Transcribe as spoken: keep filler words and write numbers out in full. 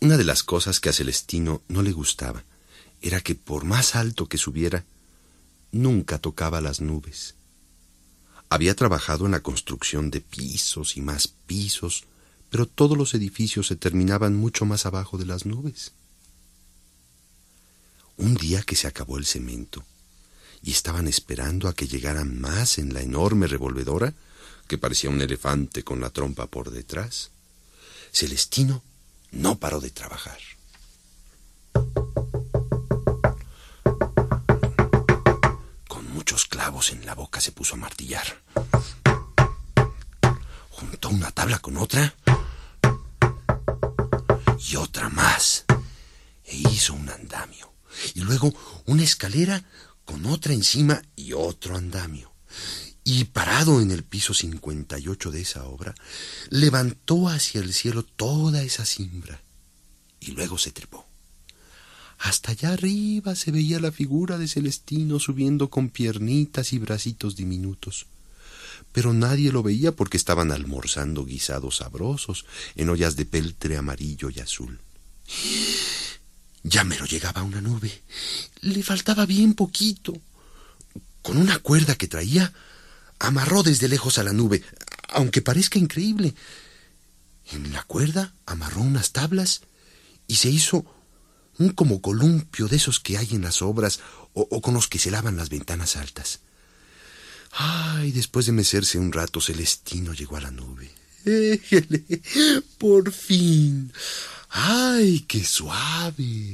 Una de las cosas que a Celestino no le gustaba era que por más alto que subiera, nunca tocaba las nubes. Había trabajado en la construcción de pisos y más pisos, pero todos los edificios se terminaban mucho más abajo de las nubes. Un día que se acabó el cemento y estaban esperando a que llegaran más en la enorme revolvedora, que parecía un elefante con la trompa por detrás, Celestino no paró de trabajar. Con muchos clavos en la boca se puso a martillar. Juntó una tabla con otra y otra más, e hizo un andamio, y luego una escalera con otra encima y otro andamio. Y parado en el piso cincuenta y ocho de esa obra, levantó hacia el cielo toda esa cimbra y luego se trepó. Hasta allá arriba se veía la figura de Celestino subiendo con piernitas y bracitos diminutos. Pero nadie lo veía porque estaban almorzando guisados sabrosos en ollas de peltre amarillo y azul. Ya mero llegaba a una nube. Le faltaba bien poquito. Con una cuerda que traía, amarró desde lejos a la nube, aunque parezca increíble. En la cuerda amarró unas tablas y se hizo un como columpio de esos que hay en las obras o, o con los que se lavan las ventanas altas. Ay, después de mecerse un rato, Celestino llegó a la nube. ¡Éjele! ¡Por fin! ¡Ay, qué suave!